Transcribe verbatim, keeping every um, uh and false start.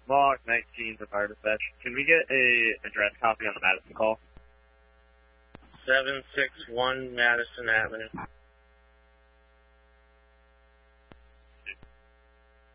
Log nineteen for fire dispatch. Can we get a address copy on the Madison call? seven six one Madison Avenue.